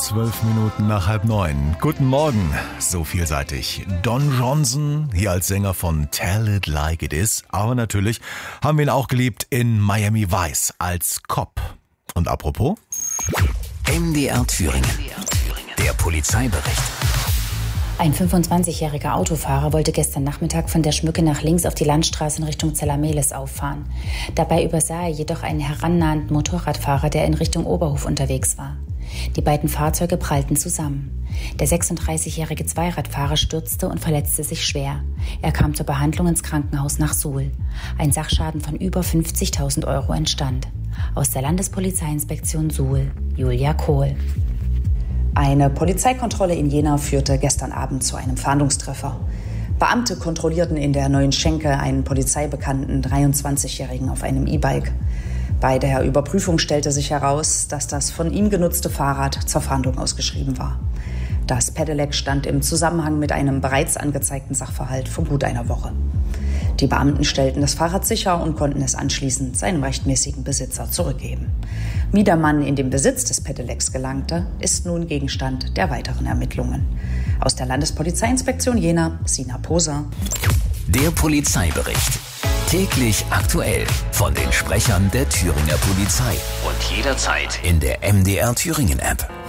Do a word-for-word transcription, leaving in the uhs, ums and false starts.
Zwölf Minuten nach halb neun. Guten Morgen, so vielseitig. Don Johnson, hier als Sänger von Tell It Like It Is. Aber natürlich haben wir ihn auch geliebt in Miami Vice als Cop. Und apropos? M D R Thüringen. Der Polizeibericht. Ein fünfundzwanzigjähriger Autofahrer wollte gestern Nachmittag von der Schmücke nach links auf die Landstraße in Richtung Zellameles auffahren. Dabei übersah er jedoch einen herannahenden Motorradfahrer, der in Richtung Oberhof unterwegs war. Die beiden Fahrzeuge prallten zusammen. Der sechsunddreißigjährige Zweiradfahrer stürzte und verletzte sich schwer. Er kam zur Behandlung ins Krankenhaus nach Suhl. Ein Sachschaden von über fünfzigtausend Euro entstand. Aus der Landespolizeiinspektion Suhl, Julia Kohl. Eine Polizeikontrolle in Jena führte gestern Abend zu einem Fahndungstreffer. Beamte kontrollierten in der Neuen Schenke einen polizeibekannten dreiundzwanzigjährigen auf einem E-Bike. Bei der Überprüfung stellte sich heraus, dass das von ihm genutzte Fahrrad zur Fahndung ausgeschrieben war. Das Pedelec stand im Zusammenhang mit einem bereits angezeigten Sachverhalt vor gut einer Woche. Die Beamten stellten das Fahrrad sicher und konnten es anschließend seinem rechtmäßigen Besitzer zurückgeben. Wie der Mann in den Besitz des Pedelecs gelangte, ist nun Gegenstand der weiteren Ermittlungen. Aus der Landespolizeiinspektion Jena, Sina Poser. Der Polizeibericht. Täglich aktuell von den Sprechern der Thüringer Polizei und jederzeit in der M D R Thüringen App.